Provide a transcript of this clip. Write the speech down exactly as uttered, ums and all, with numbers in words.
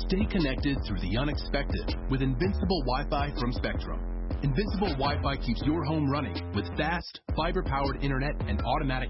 Stay connected through the unexpected with Invincible Wi-Fi from Spectrum. Invincible Wi-Fi keeps your home running with fast, fiber-powered internet and automatic